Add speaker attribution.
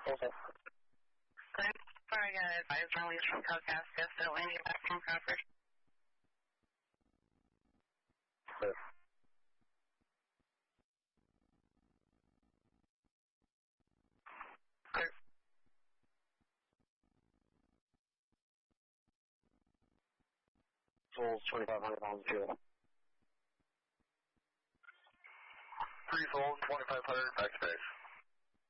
Speaker 1: Sorry, I got advised release from Calcassia, so landing back from Crawford.
Speaker 2: Clear.
Speaker 1: Clear.
Speaker 2: Souls 2,500 pounds of fuel.
Speaker 3: 3 Souls, 2,500, backspace.